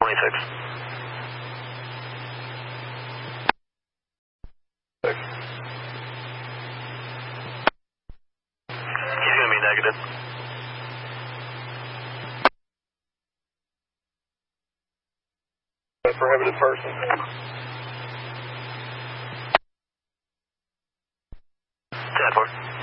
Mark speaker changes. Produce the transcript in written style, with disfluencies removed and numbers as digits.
Speaker 1: 26. He's going to be negative.
Speaker 2: Prohibited person.
Speaker 1: 10-4.